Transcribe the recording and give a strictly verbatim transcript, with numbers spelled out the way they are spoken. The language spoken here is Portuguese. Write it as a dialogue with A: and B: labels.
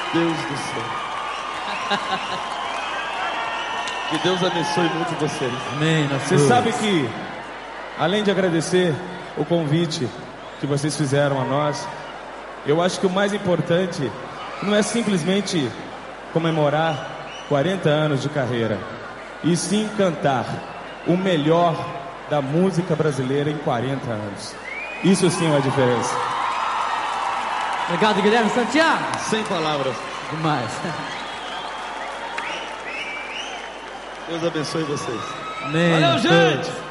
A: Deus do céu. Que Deus abençoe muito vocês.
B: Amém.
C: Você sabe que, além de agradecer o convite que vocês fizeram a nós, eu acho que o mais importante não é simplesmente comemorar quarenta anos de carreira, e sim cantar o melhor da música brasileira em quarenta anos. Isso sim é a diferença.
B: Obrigado, Guilherme Santiago.
A: Sem palavras.
B: Demais.
A: Deus abençoe vocês.
B: Amém.
C: Valeu, gente!